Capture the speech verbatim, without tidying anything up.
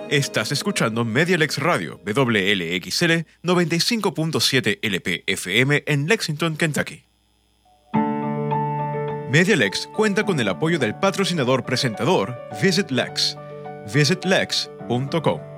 Estás escuchando Medialex Radio, W L X L noventa y cinco punto siete L P F M en Lexington, Kentucky. Medialex cuenta con el apoyo del patrocinador presentador Visit Lex. visit lex punto com.